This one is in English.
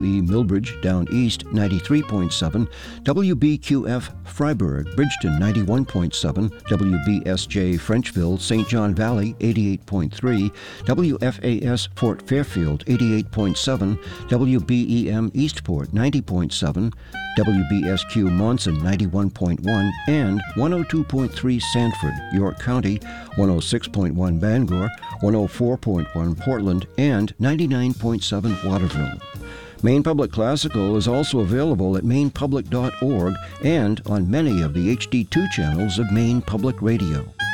Millbridge, down east, 93.7, WBQF Freiburg, Bridgeton, 91.7, WBSJ Frenchville, St. John Valley, 88.3, WFAS Fort Fairfield, 88.7, WBEM Eastport, 90.7, WBSQ Monson, 91.1, and 102.3 Sanford, York County, 106.1 Bangor, 104.1 Portland, and 99.7 Waterville. Maine Public Classical is also available at mainepublic.org and on many of the HD2 channels of Maine Public Radio.